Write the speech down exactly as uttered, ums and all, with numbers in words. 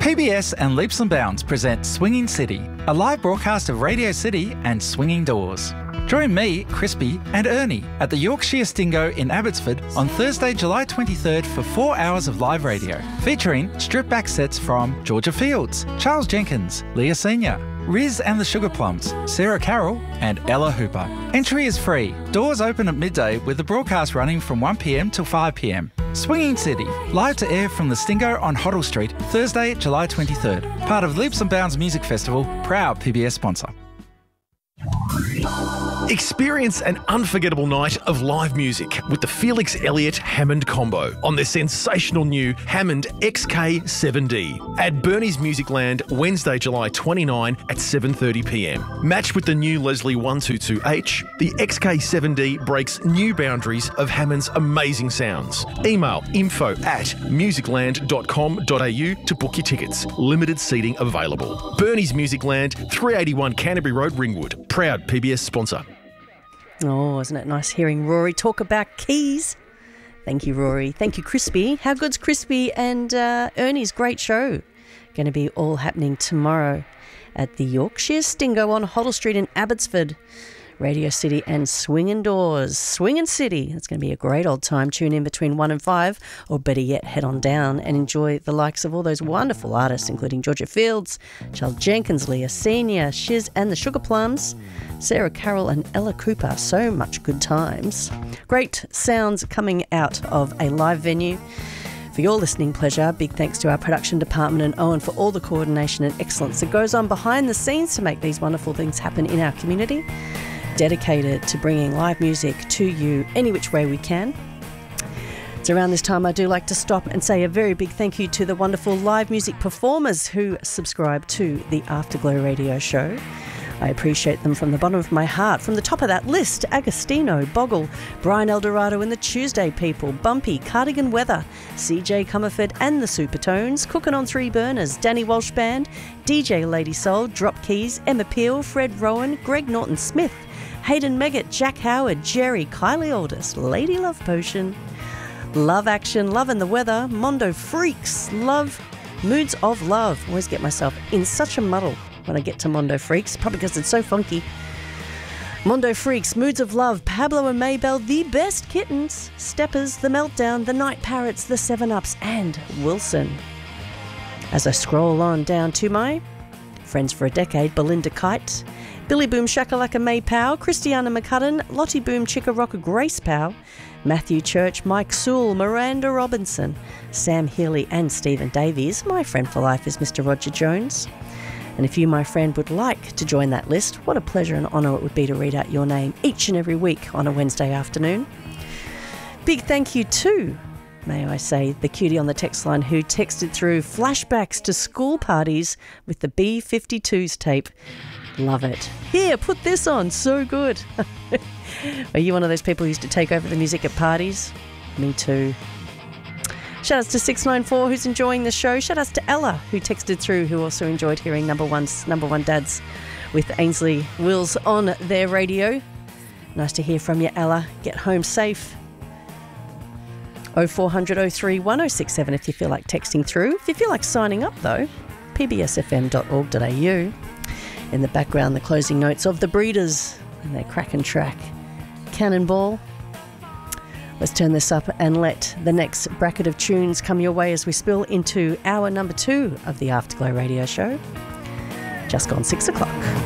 P B S and Leaps and Bounds present Swinging City, a live broadcast of Radio City and Swinging Doors. Join me, Crispy, and Ernie at the Yorkshire Stingo in Abbotsford on Thursday, July twenty-third for four hours of live radio, featuring stripped-back sets from Georgia Fields, Charles Jenkins, Leah Senior, Riz and the Sugar Plums, Sarah Carroll, and Ella Hooper. Entry is free. Doors open at midday with the broadcast running from one p m till five p m. Swinging City, live to air from the Stingo on Hoddle Street, Thursday, July twenty-third. Part of Leaps and Bounds Music Festival, proud P B S sponsor. Experience an unforgettable night of live music with the Felix Elliott Hammond combo on the sensational new Hammond X K seven D at Bernie's Musicland Wednesday, July twenty-ninth at seven thirty p m. Matched with the new Leslie one twenty-two H, the X K seven D breaks new boundaries of Hammond's amazing sounds. Email info at musicland dot com dot a u to book your tickets. Limited seating available. Bernie's Musicland, three eighty-one Canterbury Road, Ringwood. Proud P B S sponsor. Oh, isn't it nice hearing Rory talk about keys? Thank you, Rory. Thank you, Crispy. How good's Crispy and uh, Ernie's great show? Going to be all happening tomorrow at the Yorkshire Stingo on Hoddle Street in Abbotsford. Radio City and Swingin' Doors. Swingin' City. It's going to be a great old time. Tune in between one and five, or better yet, head on down and enjoy the likes of all those wonderful artists, including Georgia Fields, Charles Jenkins, Leah Senior, Shiz and the Sugar Plums, Sarah Carroll and Ella Cooper. So much good times. Great sounds coming out of a live venue. For your listening pleasure, big thanks to our production department and Owen for all the coordination and excellence that goes on behind the scenes to make these wonderful things happen in our community. Dedicated to bringing live music to you any which way we can. It's around this time I do like to stop and say a very big thank you to the wonderful live music performers who subscribe to the Afterglow radio show. I appreciate them from the bottom of my heart. From the top of that list, Agostino, Boggle, Brian Eldorado and the Tuesday People, Bumpy, Cardigan Weather, C J Comerford and the Supertones, Cookin' on Three Burners, Danny Walsh Band, D J Lady Soul, Drop Keys, Emma Peel, Fred Rowan, Greg Norton Smith, Hayden Megget, Jack Howard, Jerry, Kylie Aldis, Lady Love Potion, Love Action, Love and the Weather, Mondo Freaks, Love, Moods of Love. Always get myself in such a muddle when I get to Mondo Freaks, probably because it's so funky. Mondo Freaks, Moods of Love, Pablo and Maybell, The Best Kittens, Steppers, The Meltdown, The Night Parrots, The Seven Ups, and Wilson. As I scroll on down to my friends for a decade, Belinda Kite, Billy Boom Shakalaka May Pow, Christiana McCudden, Lottie Boom Chicka Rocka Grace Pow, Matthew Church, Mike Sewell, Miranda Robinson, Sam Healy and Stephen Davies. My friend for life is Mister Roger Jones. And if you, my friend, would like to join that list, what a pleasure and honour it would be to read out your name each and every week on a Wednesday afternoon. Big thank you to, may I say, the cutie on the text line who texted through flashbacks to school parties with the B fifty-twos tape. Love it. Here, put this on. So good. Are you one of those people who used to take over the music at parties? Me too. Shout outs to six nine four who's enjoying the show. Shout outs to Ella who texted through, who also enjoyed hearing number one's number one dads with Ainsley Wills on their radio. Nice to hear from you, Ella. Get home safe. oh four hundred oh three one oh six seven if you feel like texting through. If you feel like signing up though, p b s f m dot org dot a u. In the background, the closing notes of the Breeders and their cracking track, Cannonball. Let's turn this up and let the next bracket of tunes come your way as we spill into hour number two of the Afterglow radio show. Just gone six o'clock.